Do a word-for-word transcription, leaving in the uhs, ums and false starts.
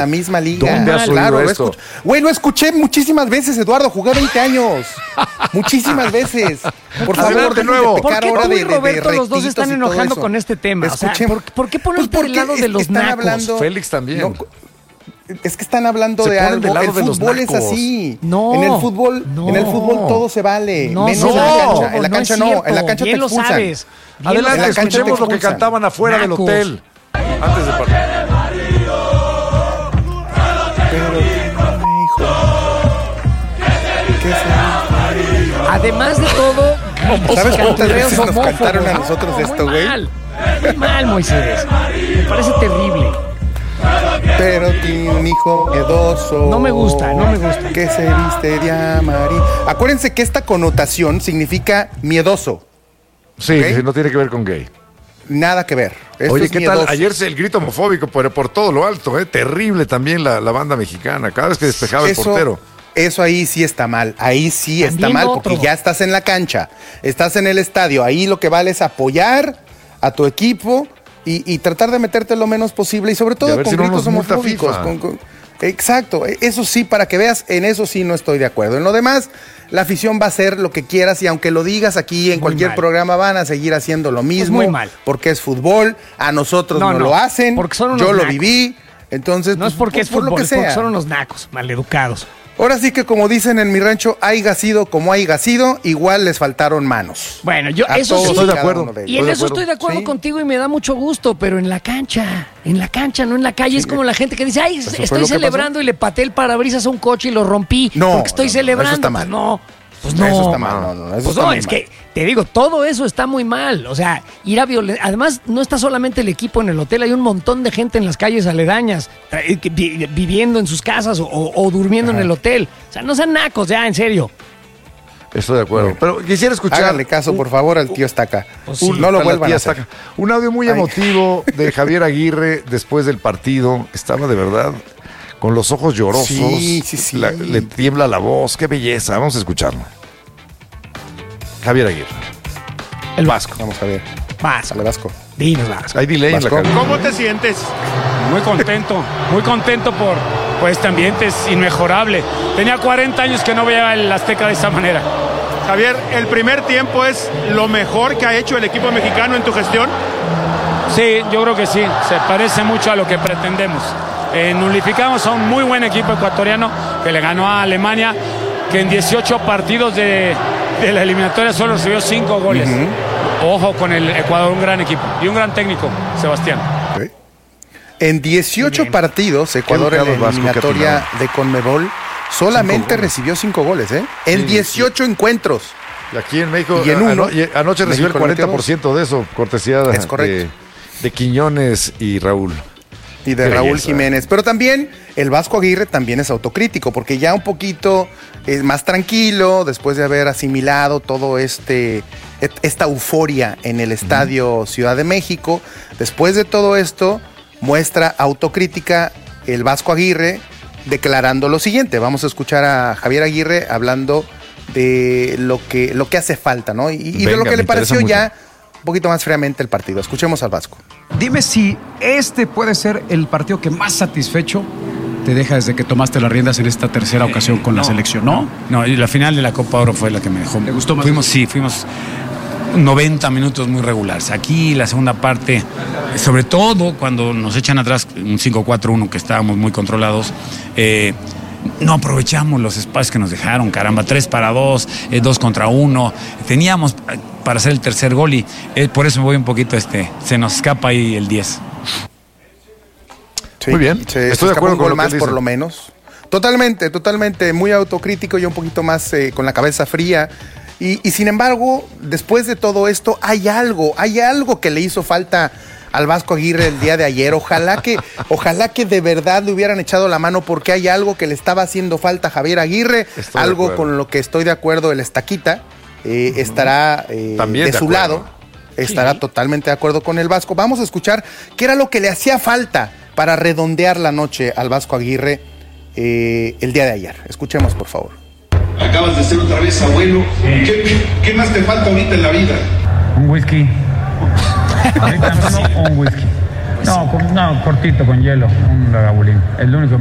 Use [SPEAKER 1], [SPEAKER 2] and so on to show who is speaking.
[SPEAKER 1] la misma liga.
[SPEAKER 2] ¿Dónde has
[SPEAKER 1] claro,
[SPEAKER 2] oído
[SPEAKER 1] lo
[SPEAKER 2] esto?
[SPEAKER 1] escuch- Güey, lo escuché muchísimas veces, Eduardo. Jugué veinte años. Muchísimas veces. Por favor,
[SPEAKER 2] Adelante,
[SPEAKER 1] dejen de
[SPEAKER 2] nuevo.
[SPEAKER 1] pecar
[SPEAKER 3] ¿Por qué
[SPEAKER 1] ahora
[SPEAKER 3] tú
[SPEAKER 1] de,
[SPEAKER 3] y
[SPEAKER 1] de- de
[SPEAKER 3] Roberto los dos
[SPEAKER 1] rectitos
[SPEAKER 3] están
[SPEAKER 1] y todo
[SPEAKER 3] enojando
[SPEAKER 1] eso?
[SPEAKER 3] con este tema? O sea,
[SPEAKER 1] Escuchen-
[SPEAKER 3] ¿por, por qué ponerte
[SPEAKER 1] Pues
[SPEAKER 3] del lado
[SPEAKER 1] porque
[SPEAKER 3] de
[SPEAKER 1] es-
[SPEAKER 3] los
[SPEAKER 1] están
[SPEAKER 3] nacos?
[SPEAKER 1] hablando-
[SPEAKER 2] Félix también.
[SPEAKER 1] No, es que están hablando
[SPEAKER 2] Se
[SPEAKER 1] de
[SPEAKER 2] ponen
[SPEAKER 1] algo.
[SPEAKER 2] del lado
[SPEAKER 1] El
[SPEAKER 2] de los
[SPEAKER 1] fútbol es
[SPEAKER 2] nacos.
[SPEAKER 1] así.
[SPEAKER 3] No,
[SPEAKER 1] en el fútbol,
[SPEAKER 3] no.
[SPEAKER 1] en el fútbol todo se vale.
[SPEAKER 3] No,
[SPEAKER 1] menos
[SPEAKER 3] no,
[SPEAKER 1] en la cancha. En la
[SPEAKER 3] no
[SPEAKER 1] cancha
[SPEAKER 3] es
[SPEAKER 1] no,
[SPEAKER 3] cierto.
[SPEAKER 1] en la cancha
[SPEAKER 3] Bien
[SPEAKER 1] te
[SPEAKER 3] lo
[SPEAKER 1] expulsan.
[SPEAKER 3] sabes. Bien
[SPEAKER 2] Adelante,
[SPEAKER 1] en la cancha te
[SPEAKER 2] escuchemos lo que
[SPEAKER 1] expulsan.
[SPEAKER 2] cantaban afuera del
[SPEAKER 3] Nacos.
[SPEAKER 2] hotel. Antes de partir.
[SPEAKER 1] Pero, hijo. ¿Qué se-
[SPEAKER 3] Además de todo,
[SPEAKER 1] ¿Sabes cuántas
[SPEAKER 3] canturreos
[SPEAKER 1] veces nos
[SPEAKER 3] homófobos.
[SPEAKER 1] cantaron a nosotros
[SPEAKER 3] No,
[SPEAKER 1] esto,
[SPEAKER 3] muy
[SPEAKER 1] güey?
[SPEAKER 3] mal. Muy mal, Moisés. Me parece terrible.
[SPEAKER 1] Pero tiene un hijo miedoso.
[SPEAKER 3] No me gusta, no me gusta.
[SPEAKER 1] Que se viste de amarillo. Acuérdense que esta connotación significa miedoso.
[SPEAKER 2] Sí,
[SPEAKER 1] ¿Ok?
[SPEAKER 2] sí, no tiene que ver con gay.
[SPEAKER 1] Nada que ver. Esto
[SPEAKER 2] Oye,
[SPEAKER 1] es
[SPEAKER 2] ¿qué
[SPEAKER 1] miedoso.
[SPEAKER 2] tal? Ayer se- el grito homofóbico, pero por todo lo alto, ¿eh? Terrible también la, la banda mexicana. Cada vez que despejaba el
[SPEAKER 1] Eso-
[SPEAKER 2] portero.
[SPEAKER 1] Eso ahí sí está mal, ahí sí está
[SPEAKER 3] También
[SPEAKER 1] mal,
[SPEAKER 3] otro.
[SPEAKER 1] porque ya estás en la cancha, estás en el estadio, ahí lo que vale es apoyar a tu equipo y, y tratar de meterte lo menos posible y sobre
[SPEAKER 2] Y a
[SPEAKER 1] todo
[SPEAKER 2] ver
[SPEAKER 1] con
[SPEAKER 2] si no
[SPEAKER 1] gritos
[SPEAKER 2] nos multa
[SPEAKER 1] homofóbicos.
[SPEAKER 2] FIFA.
[SPEAKER 1] con- con- exacto, eso sí, para que veas, en eso sí no estoy de acuerdo. En lo demás, la afición va a hacer lo que quieras y aunque lo digas aquí en
[SPEAKER 3] Muy
[SPEAKER 1] cualquier
[SPEAKER 3] mal.
[SPEAKER 1] programa van a seguir haciendo lo mismo,
[SPEAKER 3] muy mal.
[SPEAKER 1] porque es fútbol, a nosotros no,
[SPEAKER 3] No, no,
[SPEAKER 1] lo hacen,
[SPEAKER 3] porque son unos
[SPEAKER 1] yo lo
[SPEAKER 3] nacos.
[SPEAKER 1] viví, entonces
[SPEAKER 3] No es
[SPEAKER 1] pues,
[SPEAKER 3] porque
[SPEAKER 1] por-
[SPEAKER 3] es
[SPEAKER 1] por
[SPEAKER 3] fútbol,
[SPEAKER 1] lo que
[SPEAKER 3] es porque
[SPEAKER 1] sea.
[SPEAKER 3] son unos nacos, maleducados.
[SPEAKER 1] Ahora sí que como dicen en mi rancho, haiga sido como haiga sido, igual les faltaron manos.
[SPEAKER 3] Bueno, yo
[SPEAKER 1] A
[SPEAKER 3] eso
[SPEAKER 1] todos
[SPEAKER 3] sí.
[SPEAKER 1] y
[SPEAKER 2] Estoy de
[SPEAKER 1] cada
[SPEAKER 2] acuerdo.
[SPEAKER 1] uno de ellos.
[SPEAKER 3] Y en
[SPEAKER 2] Estoy de
[SPEAKER 3] eso
[SPEAKER 2] acuerdo.
[SPEAKER 3] estoy de acuerdo
[SPEAKER 1] Sí.
[SPEAKER 3] contigo y me da mucho gusto, pero en la cancha, en la cancha, no en la calle. Es como la gente que dice, ay,
[SPEAKER 1] fue
[SPEAKER 3] estoy
[SPEAKER 1] lo que
[SPEAKER 3] celebrando y le pateé el parabrisas a un coche y lo rompí
[SPEAKER 1] No,
[SPEAKER 3] porque estoy
[SPEAKER 1] no, no,
[SPEAKER 3] celebrando.
[SPEAKER 1] eso está
[SPEAKER 3] Pues
[SPEAKER 1] mal.
[SPEAKER 3] no, pues no.
[SPEAKER 1] Eso está mal, no, no, eso
[SPEAKER 3] Pues
[SPEAKER 1] está
[SPEAKER 3] no,
[SPEAKER 1] muy
[SPEAKER 3] es
[SPEAKER 1] mal.
[SPEAKER 3] que te digo, todo eso está muy mal. O sea, ir a violencia. Además, no está solamente el equipo en el hotel, hay un montón de gente en las calles aledañas, eh, que vi- viviendo en sus casas o, o durmiendo en el hotel. O sea, no sean nacos, ya, en serio.
[SPEAKER 2] Estoy de acuerdo. Pero quisiera escuchar.
[SPEAKER 1] Háganle caso,
[SPEAKER 2] un-
[SPEAKER 1] por favor, al tío Estaca.
[SPEAKER 3] Pues sí.
[SPEAKER 1] no lo
[SPEAKER 2] a la
[SPEAKER 1] vuelvan
[SPEAKER 2] tía
[SPEAKER 1] a hacer.
[SPEAKER 2] Estaca. Un audio muy
[SPEAKER 1] Ay.
[SPEAKER 2] emotivo de Javier Aguirre después del partido. Estaba de verdad con los ojos llorosos.
[SPEAKER 1] Sí, sí, sí.
[SPEAKER 2] La- le tiembla la voz. Qué belleza. Vamos a escucharlo. Javier Aguirre.
[SPEAKER 3] El Vasco.
[SPEAKER 1] Vamos a ver.
[SPEAKER 3] Vasco.
[SPEAKER 1] Sale Vasco.
[SPEAKER 3] Dinos, Vasco.
[SPEAKER 2] Hay delay en la
[SPEAKER 1] Vasco.
[SPEAKER 2] cabina.
[SPEAKER 4] ¿Cómo te sientes?
[SPEAKER 5] Muy contento, muy contento por, por este ambiente, es inmejorable. Tenía cuarenta años que no veía el Azteca de esta manera.
[SPEAKER 4] Javier, ¿el primer tiempo es lo mejor que ha hecho el equipo mexicano en tu gestión?
[SPEAKER 5] Sí, yo creo que sí, se parece mucho a lo que pretendemos. Eh, nulificamos a un muy buen equipo ecuatoriano que le ganó a Alemania, que en dieciocho partidos de, de la eliminatoria solo recibió cinco goles. Ojo con el Ecuador, un gran equipo y un gran técnico, Sebastián.
[SPEAKER 1] Ok. En dieciocho partidos, Ecuador en la
[SPEAKER 2] educado, Vasco, qué
[SPEAKER 1] eliminatoria
[SPEAKER 2] atinado.
[SPEAKER 1] de Conmebol solamente
[SPEAKER 2] goles.
[SPEAKER 1] recibió cinco goles, ¿eh? En
[SPEAKER 2] Sí,
[SPEAKER 1] dieciocho encuentros.
[SPEAKER 2] Y aquí en México,
[SPEAKER 1] Y en uno,
[SPEAKER 2] ano- y anoche recibió el
[SPEAKER 1] México
[SPEAKER 2] cuarenta por
[SPEAKER 1] metió
[SPEAKER 2] ciento de eso, cortesía de,
[SPEAKER 1] Es correcto.
[SPEAKER 2] de Quiñones y Raúl.
[SPEAKER 1] Y de
[SPEAKER 2] Qué
[SPEAKER 1] Raúl
[SPEAKER 2] belleza.
[SPEAKER 1] Jiménez. Pero también el Vasco Aguirre también es autocrítico, porque ya un poquito es más tranquilo, después de haber asimilado todo este et- esta euforia en el Estadio Ciudad de México, después de todo esto, muestra autocrítica el Vasco Aguirre declarando lo siguiente. Vamos a escuchar a Javier Aguirre hablando de lo que, lo que hace falta, ¿no? Y, y de
[SPEAKER 2] Venga,
[SPEAKER 1] lo que
[SPEAKER 2] me
[SPEAKER 1] le
[SPEAKER 2] interesa
[SPEAKER 1] pareció
[SPEAKER 2] mucho.
[SPEAKER 1] ya un poquito más fríamente el partido. Escuchemos al Vasco.
[SPEAKER 6] Dime si este puede ser el partido que más satisfecho te deja desde que tomaste las riendas en esta tercera ocasión con la
[SPEAKER 5] no,
[SPEAKER 6] selección, ¿no?
[SPEAKER 5] No, y la final de la Copa Oro fue la que me dejó.
[SPEAKER 6] ¿Te gustó más?
[SPEAKER 5] Fuimos, sí, fuimos noventa minutos muy regulares. Aquí la segunda parte, sobre todo cuando nos echan atrás un cinco cuatro uno que estábamos muy controlados, eh, no aprovechamos los espacios que nos dejaron, caramba, tres para dos, eh, dos contra uno. Teníamos eh, para hacer el tercer gol y eh, por eso me voy un poquito, este, se nos escapa ahí el diez.
[SPEAKER 1] Sí,
[SPEAKER 2] Muy bien.
[SPEAKER 1] Se,
[SPEAKER 2] Estoy
[SPEAKER 1] se
[SPEAKER 2] de
[SPEAKER 1] escapó
[SPEAKER 2] acuerdo
[SPEAKER 1] un
[SPEAKER 2] con
[SPEAKER 1] gol
[SPEAKER 2] lo que
[SPEAKER 1] más
[SPEAKER 2] él
[SPEAKER 1] por
[SPEAKER 2] dice.
[SPEAKER 1] lo menos. Totalmente, totalmente, muy autocrítico y un poquito más eh, con la cabeza fría. Y, y sin embargo, después de todo esto, hay algo, hay algo que le hizo falta al Vasco Aguirre el día de ayer. Ojalá que, ojalá que de verdad le hubieran echado la mano, porque hay algo que le estaba haciendo falta a Javier Aguirre,
[SPEAKER 2] Estoy de
[SPEAKER 1] algo
[SPEAKER 2] acuerdo.
[SPEAKER 1] con lo que estoy de acuerdo, el Estaquita eh, estará eh,
[SPEAKER 2] También
[SPEAKER 1] de
[SPEAKER 2] de
[SPEAKER 1] su
[SPEAKER 2] acuerdo.
[SPEAKER 1] lado. Estará totalmente de acuerdo con el Vasco. Vamos a escuchar qué era lo que le hacía falta para redondear la noche al Vasco Aguirre eh, el día de ayer. Escuchemos, por favor.
[SPEAKER 7] Acabas de ser otra vez abuelo. ¿Qué, qué más te falta ahorita en la vida?
[SPEAKER 5] Un whisky. Un whisky.
[SPEAKER 8] No, con- no, cortito, con hielo, un lagavulín. El único